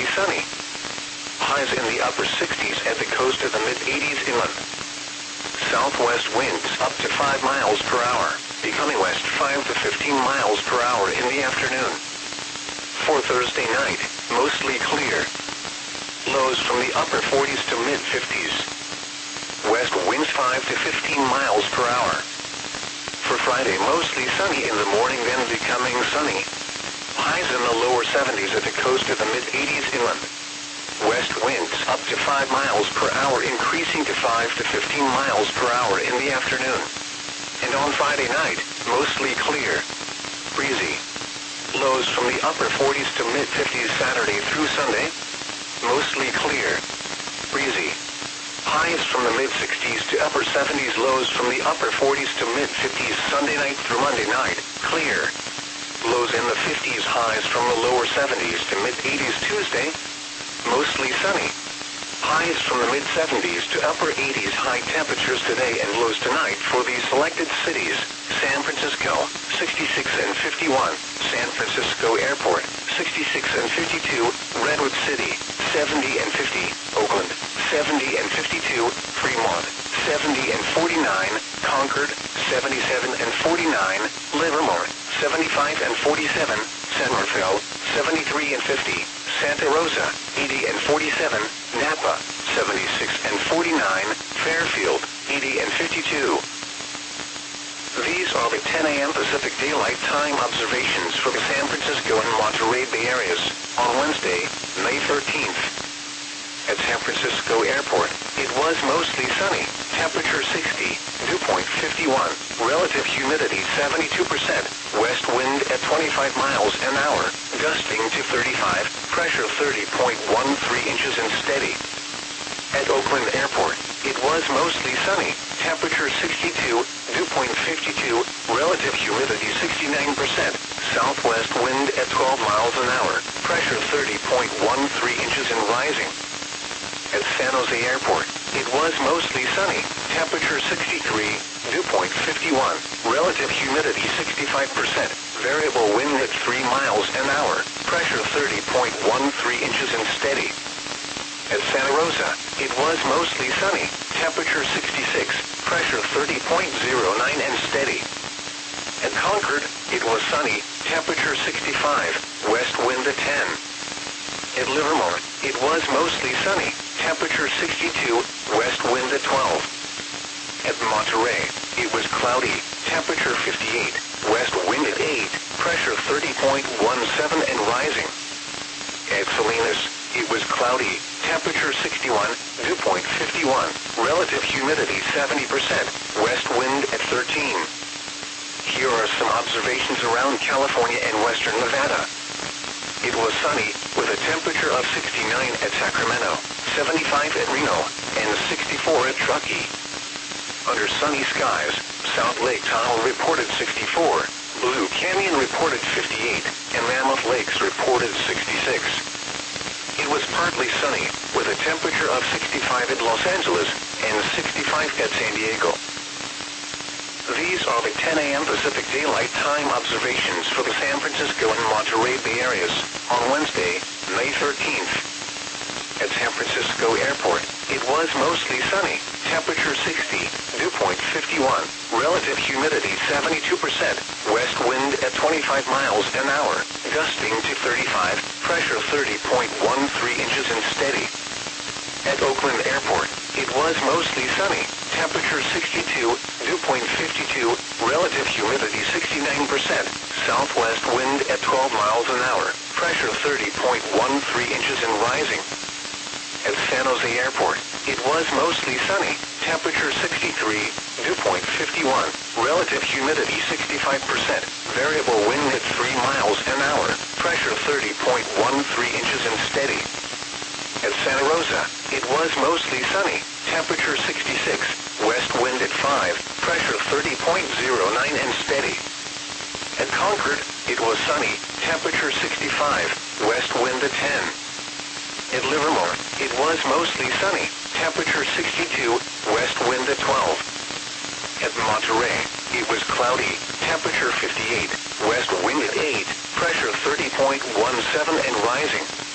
mostly sunny. Highs in the upper 60s at the coast to the mid-80s inland. Southwest winds up to 5 miles per hour, becoming west 5 to 15 miles per hour in the afternoon. For Thursday night, mostly clear. Lows from the upper 40s to mid-50s. West winds 5 to 15 miles per hour. For Friday, mostly sunny in the morning, then becoming sunny. Highs in the lower 70s at the coast to the mid-80s inland. West winds up to 5 miles per hour, increasing to 5 to 15 miles per hour in the afternoon. And on Friday night, mostly clear. Breezy. Lows from the upper 40s to mid-50s Saturday through Sunday. Mostly clear. Breezy. Highs from the mid-60s to upper 70s, lows from the upper 40s to mid-50s Sunday night through Monday night, clear. Lows in the 50s, highs from the lower 70s to mid-80s Tuesday, mostly sunny. Highs from the mid-70s to upper 80s, high temperatures today and lows tonight for these selected cities: San Francisco, 66 and 51, San Francisco Airport, 66 and 52, Redwood City, 70 and 50, Oakland, 70 and 52, Fremont, 70 and 49, Concord, 77 and 49, Livermore, 75 and 47, San Rafael, 73 and 50, Santa Rosa, 80 and 47, Napa, 76 and 49, Fairfield, 80 and 52. These are the 10 a.m. Pacific Daylight Time observations for the San Francisco and Monterey Bay areas on Wednesday, May 13th. At San Francisco Airport, it was mostly sunny, temperature 60, dew point 51, relative humidity 72%, west wind at 25 miles an hour, gusting to 35, pressure 30.13 inches and steady. At Oakland Airport, it was mostly sunny, temperature 62, dew point 52, relative humidity 69%, southwest wind at 12 miles an hour, pressure 30.13 inches and rising. At San Jose Airport, it was mostly sunny, temperature 63, dew point 51, relative humidity 65%, variable wind at 3 miles an hour, pressure 30.13 inches and steady. At Santa Rosa, it was mostly sunny, temperature 66, pressure 30.09 and steady. At Concord, it was sunny, temperature 65, west wind at 10. At Livermore, it was mostly sunny, temperature 62, west wind at 12. At Monterey, it was cloudy, temperature 58, west wind at 8, pressure 30.17 and rising. At Salinas, it was cloudy, temperature 61, dew point 51, relative humidity 70%, west wind at 13. Here are some observations around California and western Nevada. It was sunny, with a temperature of 69 at Sacramento, 75 at Reno, and 64 at Truckee. Under sunny skies, South Lake Tahoe reported 64, Blue Canyon reported 58, and Mammoth Lakes reported 66. It was partly sunny, with a temperature of 65 at Los Angeles and 65 at San Diego. These are the 10 a.m. Pacific Daylight Time observations for the San Francisco and Monterey Bay areas on Wednesday, May 13th. At San Francisco Airport, it was mostly sunny, temperature 60, dew point 51, relative humidity 72%, west wind at 25 miles an hour, gusting to 35, pressure 30.13 inches and steady. At Oakland Airport, it was mostly sunny, temperature 62, dew point 52, relative humidity 69%, southwest wind at 12 miles an hour, pressure 30.13 inches and rising. At San Jose Airport, it was mostly sunny, temperature 63, dew point 51, relative humidity 65%, variable wind at 3 miles an hour, pressure 30.13 inches and steady. At Santa Rosa, it was mostly sunny, temperature 66, west wind at 5, pressure 30.09 and steady. At Concord, it was sunny, temperature 65, west wind at 10. At Livermore, it was mostly sunny, temperature 62, west wind at 12. At Monterey, it was cloudy, temperature 58, west wind at 8, pressure 30.17 and rising.